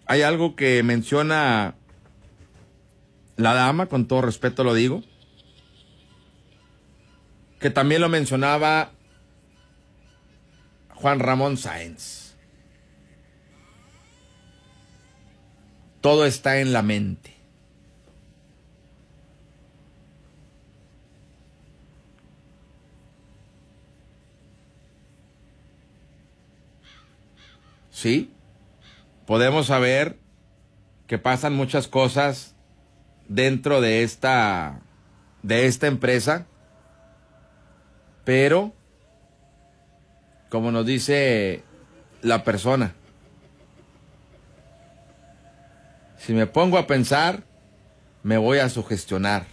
hay algo que menciona la dama, con todo respeto lo digo, que también lo mencionaba Juan Ramón Sáenz. Todo está en la mente. Sí, podemos saber que pasan muchas cosas dentro de esta empresa, pero como nos dice la persona, si me pongo a pensar, me voy a sugestionar.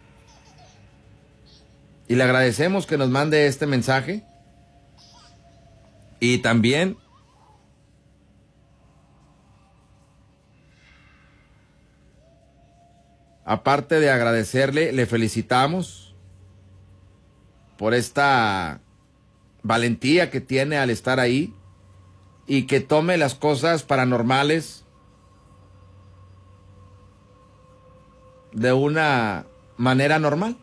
Y le agradecemos que nos mande este mensaje. Y también aparte de agradecerle, le felicitamos por esta valentía que tiene al estar ahí y que tome las cosas paranormales de una manera normal.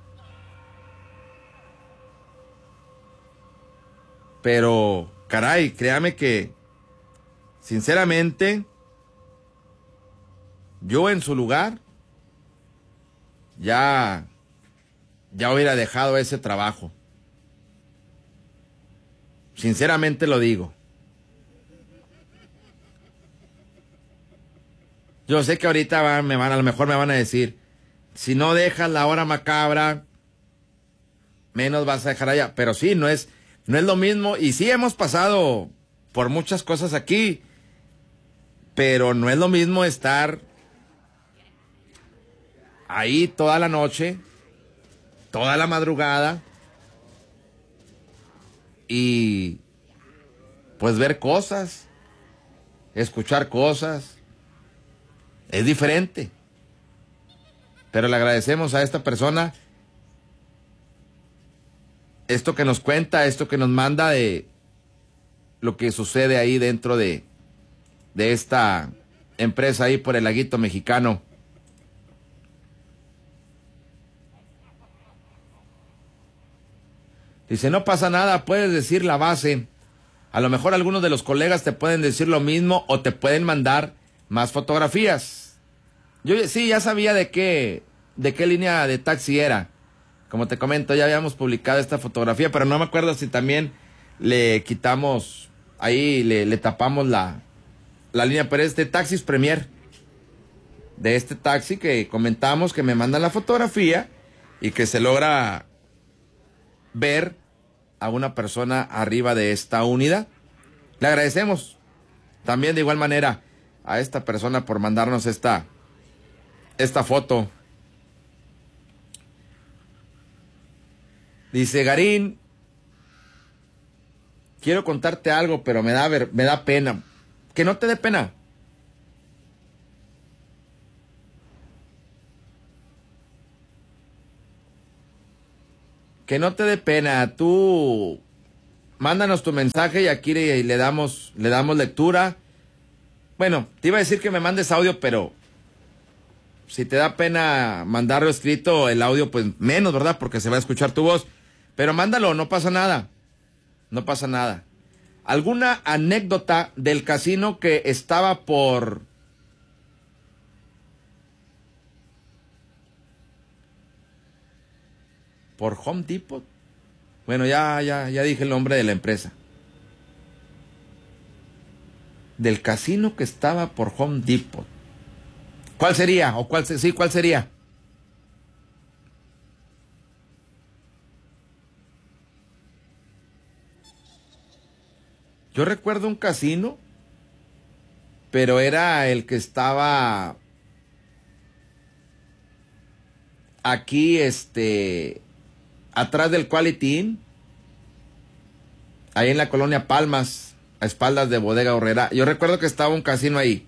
Pero, caray, créame que, sinceramente, yo en su lugar ya hubiera dejado ese trabajo. Sinceramente lo digo. Yo sé que ahorita a lo mejor me van a decir, si no dejas la hora macabra, menos vas a dejar allá. Pero sí, no es lo mismo. Y sí hemos pasado por muchas cosas aquí, pero no es lo mismo estar ahí toda la noche, toda la madrugada, y pues ver cosas, escuchar cosas. Es diferente. Pero le agradecemos a esta persona esto que nos cuenta, esto que nos manda de lo que sucede ahí dentro de esta empresa ahí por el Laguito Mexicano. Dice, no pasa nada, puedes decir la base. A lo mejor algunos de los colegas te pueden decir lo mismo o te pueden mandar más fotografías. Yo sí, ya sabía de qué línea de taxi era. Como te comento, ya habíamos publicado esta fotografía, pero no me acuerdo si también le quitamos, ahí le tapamos la línea, pero es de Taxis Premier. De este taxi que comentamos, que me mandan la fotografía y que se logra ver a una persona arriba de esta unidad. Le agradecemos también de igual manera a esta persona por mandarnos esta foto. Dice, Garín, quiero contarte algo, pero me da pena. Que no te dé pena. Que no te dé pena. Tú mándanos tu mensaje y aquí le damos lectura. Bueno, te iba a decir que me mandes audio, pero si te da pena mandarlo escrito, el audio pues menos, ¿verdad? Porque se va a escuchar tu voz. Pero mándalo, no pasa nada. No pasa nada. ¿Alguna anécdota del casino que estaba por Home Depot? Bueno, ya dije el nombre de la empresa. Del casino que estaba por Home Depot. ¿Cuál sería? ¿cuál sería? Yo recuerdo un casino, pero era el que estaba aquí, atrás del Quality Inn, ahí en la colonia Palmas, a espaldas de Bodega Aurrera. Yo recuerdo que estaba un casino ahí.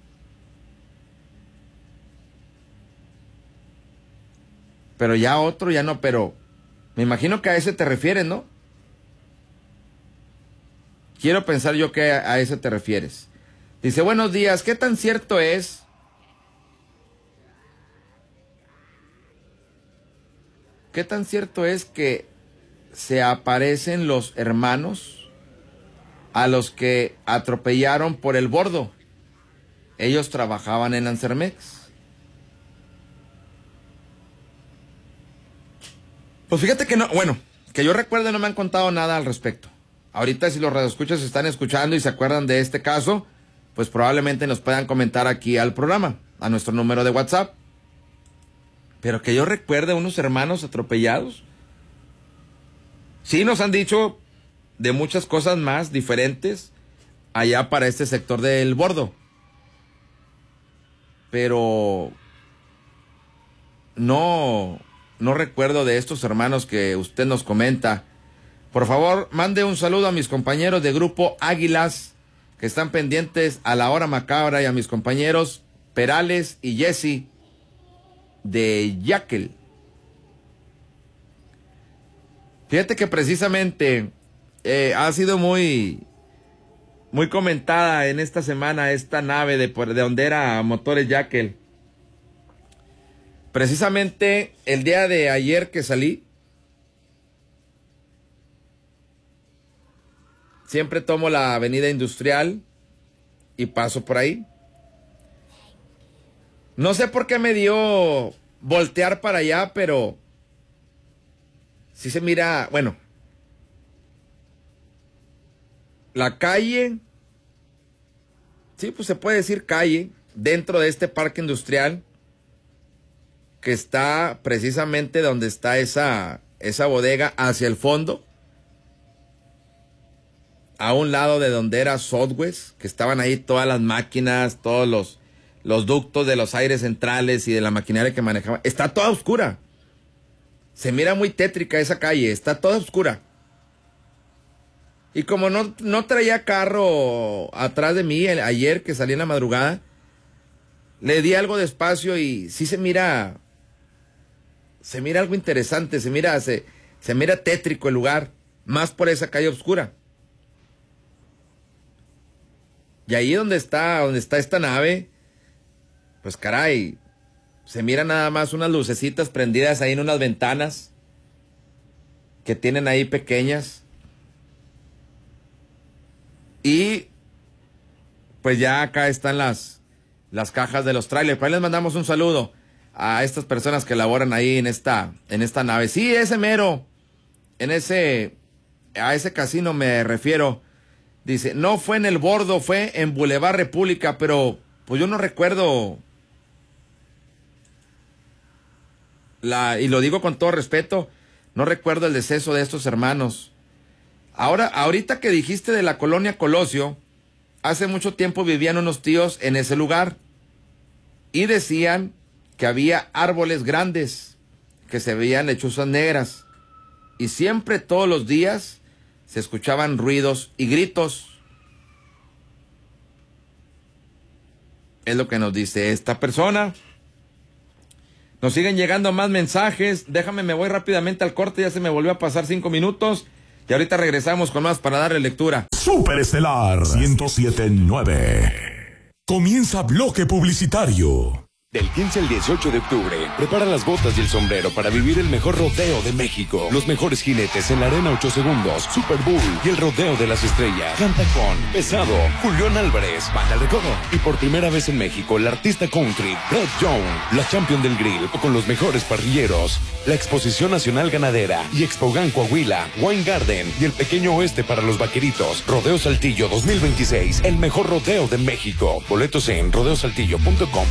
Pero ya otro, ya no, pero me imagino que a ese te refieres, ¿no? Quiero pensar yo que a ese te refieres. Dice, buenos días, ¿qué tan cierto es que se aparecen los hermanos a los que atropellaron por el bordo? Ellos trabajaban en Ansermex. Pues fíjate que no, bueno, que yo recuerde no me han contado nada al respecto. Ahorita si los radioescuchas están escuchando y se acuerdan de este caso, pues probablemente nos puedan comentar aquí al programa, a nuestro número de WhatsApp. Pero que yo recuerde unos hermanos atropellados. Sí, nos han dicho de muchas cosas más diferentes allá para este sector del bordo. Pero no recuerdo de estos hermanos que usted nos comenta. Por favor, mande un saludo a mis compañeros de Grupo Águilas que están pendientes a la hora macabra y a mis compañeros Perales y Jesse de Yaquel. Fíjate que precisamente ha sido muy comentada en esta semana esta nave de Hondera Motores Yaquel. Precisamente el día de ayer que salí, siempre tomo la avenida Industrial y paso por ahí. No sé por qué me dio voltear para allá, pero sí se mira, bueno, la calle, sí, pues se puede decir calle, dentro de este parque industrial, que está precisamente donde está esa bodega hacia el fondo, a un lado de donde era Southwest, que estaban ahí todas las máquinas, todos los ductos de los aires centrales y de la maquinaria que manejaban. Está toda oscura. Se mira muy tétrica esa calle, está toda oscura. Y como no traía carro atrás de mí ayer que salí en la madrugada, le di algo de espacio y sí se mira algo interesante, se mira tétrico el lugar, más por esa calle oscura. Y ahí donde está esta nave, pues caray, se mira nada más unas lucecitas prendidas ahí en unas ventanas que tienen ahí pequeñas. Y pues ya acá están las cajas de los trailers. Pues ahí les mandamos un saludo a estas personas que laboran ahí en esta nave. Sí, ese mero, a ese casino me refiero. Dice, no fue en el bordo, fue en Boulevard República, pero pues yo no recuerdo, y lo digo con todo respeto, no recuerdo el deceso de estos hermanos. Ahorita que dijiste de la colonia Colosio, hace mucho tiempo vivían unos tíos en ese lugar y decían que había árboles grandes, que se veían lechuzas negras y siempre todos los días se escuchaban ruidos y gritos. Es lo que nos dice esta persona. Nos siguen llegando más mensajes. Déjame, me voy rápidamente al corte. Ya se me volvió a pasar 5 minutos. Y ahorita regresamos con más para darle lectura. Super Estelar 107.9. Comienza bloque publicitario. Del 15 al 18 de octubre, prepara las botas y el sombrero para vivir el mejor rodeo de México. Los mejores jinetes en la Arena 8 Segundos, Super Bowl y el Rodeo de las Estrellas. Canta con Pesado, Julián Álvarez, Banda El Recodo. Y por primera vez en México, la artista country, Brett Young, la champion del grill, con los mejores parrilleros. La Exposición Nacional Ganadera y Expogan Coahuila, Wine Garden y el Pequeño Oeste para los Vaqueritos. Rodeo Saltillo 2026, el mejor rodeo de México. Boletos en rodeosaltillo.com.